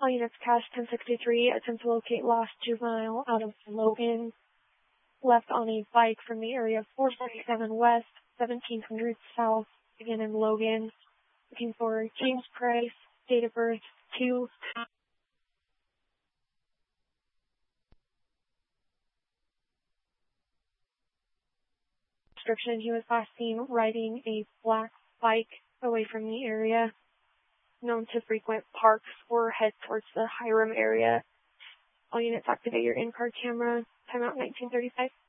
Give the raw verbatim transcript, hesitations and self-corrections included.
All units, cache ten sixty-three, attempt to locate lost juvenile out of Logan. Left on a bike from the area four forty-seven West, seventeen hundred South, again in Logan. Looking for James Price, date of birth two. Description: he was last seen riding a black bike away from the area. Known to frequent parks or head towards the Hiram area. All units, activate your in-car camera. Timeout nineteen thirty-five.